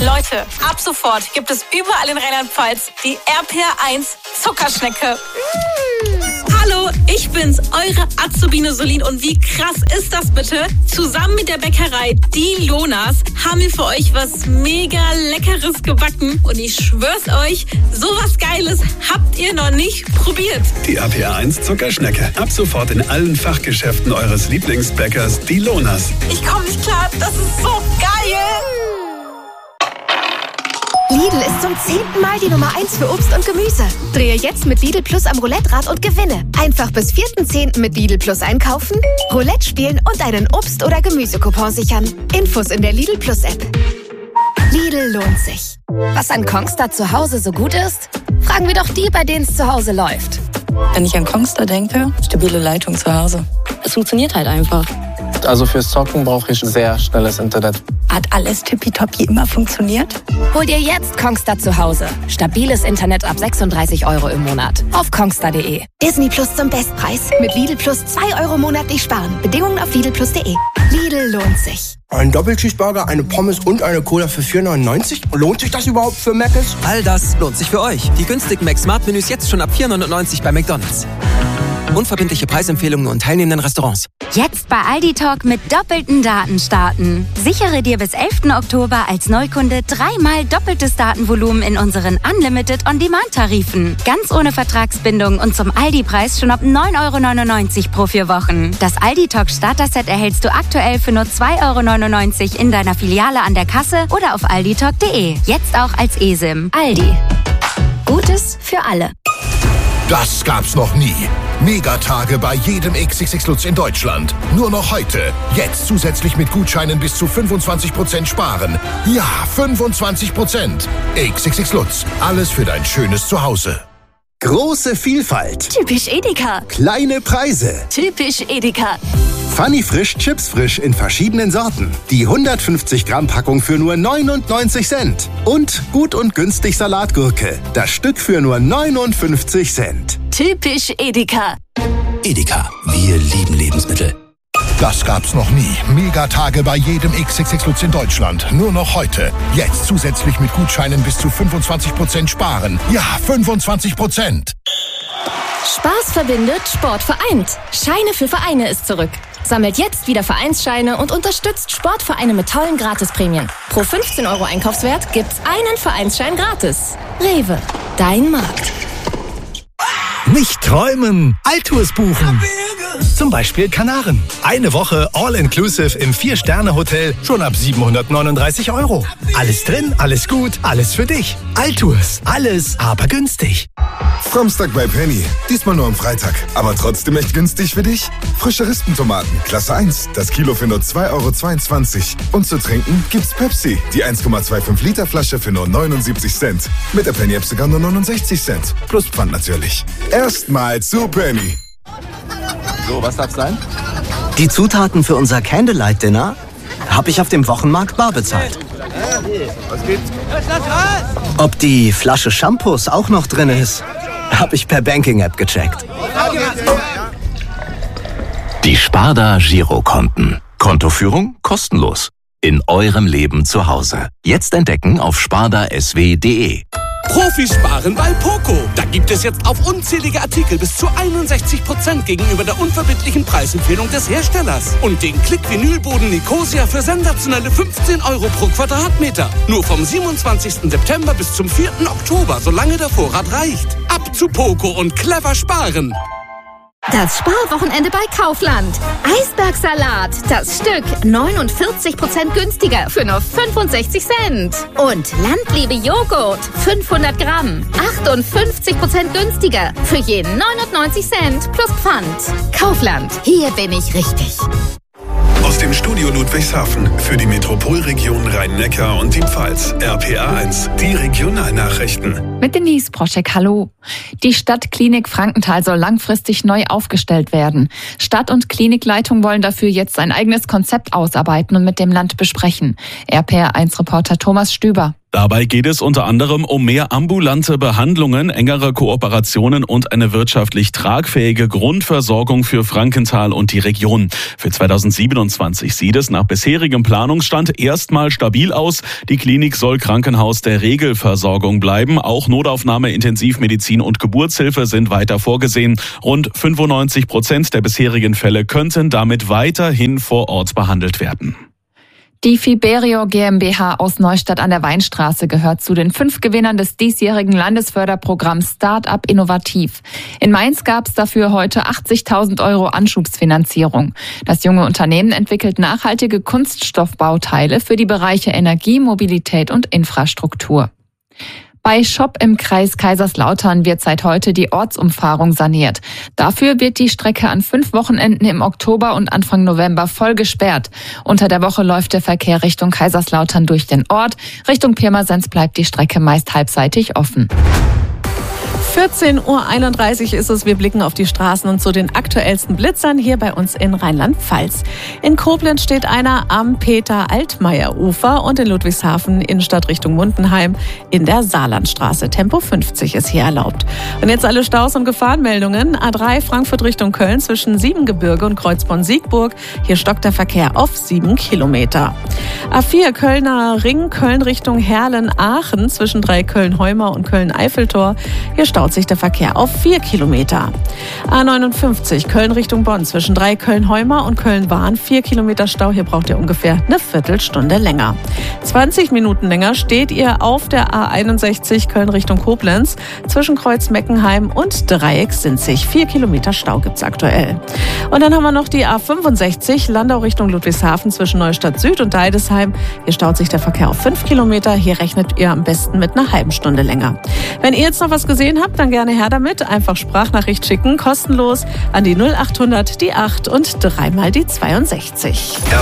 Leute, ab sofort gibt es überall in Rheinland-Pfalz die RPR1 Zuckerschnecke. Hallo, ich bin's, eure Azubine Solin. Und wie krass ist das bitte? Zusammen mit der Bäckerei Die Lonas haben wir für euch was mega Leckeres gebacken. Und ich schwör's euch, sowas Geiles habt ihr noch nicht probiert. Die RPR1 Zuckerschnecke. Ab sofort in allen Fachgeschäften eures Lieblingsbäckers Die Lonas. Ich komme nicht klar, das ist so geil. Lidl ist zum 10. Mal die Nummer 1 für Obst und Gemüse. Drehe jetzt mit Lidl Plus am Roulette-Rad und gewinne. Einfach bis 4.10. mit Lidl Plus einkaufen, Roulette spielen und einen Obst- oder Gemüsecoupon sichern. Infos in der Lidl Plus App. Lidl lohnt sich. Was an Kongstar zu Hause so gut ist? Fragen wir doch die, bei denen es zu Hause läuft. Wenn ich an Kongstar denke, stabile Leitung zu Hause. Es funktioniert halt einfach. Also fürs Zocken brauche ich sehr schnelles Internet. Hat alles tippitoppi immer funktioniert? Hol dir jetzt Kongstar zu Hause. Stabiles Internet ab 36 € im Monat. Auf kongstar.de. Disney Plus zum Bestpreis. Mit Lidl Plus 2 € monatlich sparen. Bedingungen auf lidlplus.de. Lidl lohnt sich. Ein Doppelcheeseburger, eine Pommes und eine Cola für 4,99? Lohnt sich das überhaupt für Mc's? All das lohnt sich für euch. Die günstigen Mac-Smart-Menüs jetzt schon ab 4,99 bei McDonald's. Unverbindliche Preisempfehlungen und teilnehmenden Restaurants. Jetzt bei Aldi Talk mit doppelten Daten starten. Sichere dir bis 11. Oktober als Neukunde 3-mal doppeltes Datenvolumen in unseren Unlimited On-Demand-Tarifen. Ganz ohne Vertragsbindung und zum Aldi-Preis schon ab 9,99 € pro 4 Wochen. Das Aldi Talk Starter-Set erhältst du aktuell für nur 2,99 € in deiner Filiale an der Kasse oder auf alditalk.de. Jetzt auch als eSIM. Aldi. Gutes für alle. Das gab's noch nie. Megatage bei jedem XXX Lutz in Deutschland. Nur noch heute. Jetzt zusätzlich mit Gutscheinen bis zu 25% sparen. Ja, 25%. XXX Lutz. Alles für dein schönes Zuhause. Große Vielfalt. Typisch Edeka. Kleine Preise. Typisch Edeka. Funny Frisch Chips Frisch in verschiedenen Sorten. Die 150 Gramm Packung für nur 99 Cent. Und gut und günstig Salatgurke. Das Stück für nur 59 Cent. Typisch Edeka. Edeka, wir lieben Lebensmittel. Das gab's noch nie. Megatage bei jedem XXX Lutz in Deutschland. Nur noch heute. Jetzt zusätzlich mit Gutscheinen bis zu 25% sparen. Ja, 25%. Spaß verbindet, Sport vereint. Scheine für Vereine ist zurück. Sammelt jetzt wieder Vereinsscheine und unterstützt Sportvereine mit tollen Gratisprämien. Pro 15 € Einkaufswert gibt's einen Vereinsschein gratis. Rewe, dein Markt. Nicht träumen, Altours buchen. Zum Beispiel Kanaren. Eine Woche All-Inclusive im 4-Sterne-Hotel schon ab 739 €. Alles drin, alles gut, alles für dich. Altours, alles aber günstig. Samstag bei Penny. Diesmal nur am Freitag. Aber trotzdem echt günstig für dich. Frische Rispentomaten, Klasse 1. Das Kilo für nur 2,22 €. Und zu trinken gibt's Pepsi. Die 1,25 Liter Flasche für nur 79 Cent. Mit der Penny-App sogar nur 69 Cent. Plus Pfand natürlich. Erstmal zu Penny. So, was darf's sein? Die Zutaten für unser Candlelight-Dinner habe ich auf dem Wochenmarkt bar bezahlt. Was gibt's? Ob die Flasche Shampoos auch noch drin ist, habe ich per Banking-App gecheckt. Die Sparda Girokonten. Kontoführung kostenlos. In eurem Leben zu Hause. Jetzt entdecken auf spardasw.de. Profisparen bei Poco. Da gibt es jetzt auf unzählige Artikel bis zu 61% gegenüber der unverbindlichen Preisempfehlung des Herstellers. Und den Klick-Vinylboden Nicosia für sensationelle 15 € pro Quadratmeter. Nur vom 27. September bis zum 4. Oktober, solange der Vorrat reicht. Ab zu Poco und clever sparen. Das Sparwochenende bei Kaufland. Eisbergsalat, das Stück 49% günstiger für nur 65 Cent. Und Landliebe Joghurt, 500 Gramm, 58% günstiger für je 99 Cent plus Pfand. Kaufland, hier bin ich richtig. Aus dem Studio Ludwigshafen für die Metropolregion Rhein-Neckar und die Pfalz. RPR1, die Regionalnachrichten. Mit Denise Proschek, hallo. Die Stadtklinik Frankenthal soll langfristig neu aufgestellt werden. Stadt- und Klinikleitung wollen dafür jetzt ein eigenes Konzept ausarbeiten und mit dem Land besprechen. RPR1-Reporter Thomas Stüber. Dabei geht es unter anderem um mehr ambulante Behandlungen, engere Kooperationen und eine wirtschaftlich tragfähige Grundversorgung für Frankenthal und die Region. Für 2027 sieht es nach bisherigem Planungsstand erstmal stabil aus. Die Klinik soll Krankenhaus der Regelversorgung bleiben. Auch Notaufnahme, Intensivmedizin und Geburtshilfe sind weiter vorgesehen. Rund 95% der bisherigen Fälle könnten damit weiterhin vor Ort behandelt werden. Die Fiberio GmbH aus Neustadt an der Weinstraße gehört zu den 5 Gewinnern des diesjährigen Landesförderprogramms Start-up Innovativ. In Mainz gab es dafür heute 80.000 € Anschubsfinanzierung. Das junge Unternehmen entwickelt nachhaltige Kunststoffbauteile für die Bereiche Energie, Mobilität und Infrastruktur. Bei Schopp im Kreis Kaiserslautern wird seit heute die Ortsumfahrung saniert. Dafür wird die Strecke an 5 Wochenenden im Oktober und Anfang November voll gesperrt. Unter der Woche läuft der Verkehr Richtung Kaiserslautern durch den Ort. Richtung Pirmasens bleibt die Strecke meist halbseitig offen. 14:31 Uhr ist es. Wir blicken auf die Straßen und zu den aktuellsten Blitzern hier bei uns in Rheinland-Pfalz. In Koblenz steht einer am Peter-Altmaier-Ufer und in Ludwigshafen Innenstadt Richtung Mundenheim in der Saarlandstraße. Tempo 50 ist hier erlaubt. Und jetzt alle Staus und Gefahrenmeldungen. A3 Frankfurt Richtung Köln zwischen Siebengebirge und Kreuzborn-Siegburg. Hier stockt der Verkehr auf 7 Kilometer. A4 Kölner Ring, Köln Richtung Herlen-Aachen zwischen 3 Köln-Heumer und Köln-Eiffeltor. Hier staut sich der Verkehr auf 4 Kilometer. A59 Köln Richtung Bonn zwischen 3 Köln-Heumer und Köln-Wahn 4 Kilometer Stau. Hier braucht ihr ungefähr eine Viertelstunde länger. 20 Minuten länger steht ihr auf der A61 Köln Richtung Koblenz zwischen Kreuz-Meckenheim und Dreieck-Sinzig. 4 Kilometer Stau gibt's aktuell. Und dann haben wir noch die A65 Landau Richtung Ludwigshafen zwischen Neustadt Süd und Deidesheim. Hier staut sich der Verkehr auf 5 Kilometer. Hier rechnet ihr am besten mit einer halben Stunde länger. Wenn ihr jetzt noch was gesehen habt, dann gerne her damit. Einfach Sprachnachricht schicken, kostenlos an die 0800 die 8 und 3 mal die 62.